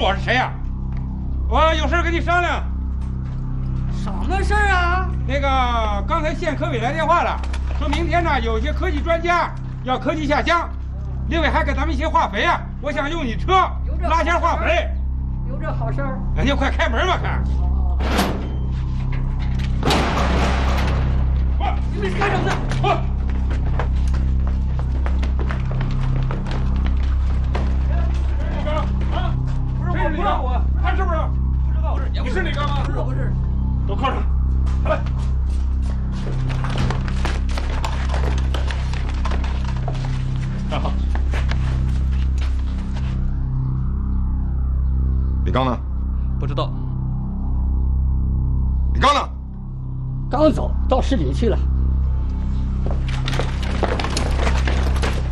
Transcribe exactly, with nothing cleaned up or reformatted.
我是谁呀？我有事跟你商量。 什么事儿啊？ 那个刚才县科委来电话了，说明天呢有些科技专家要科技下乡，另外还给咱们一些化肥啊。我想用你车拉些化肥。 有这好事儿？ 那就快开门吧，看。快！ 你们是干什么的？ 快！啊！不是我，不是我，他是不是？ 不知道，不是， 你是李刚吗？ 不是，不是。 都靠上，来。站好。 李刚呢？ 不知道。 李刚呢？ 刚走到市里去了。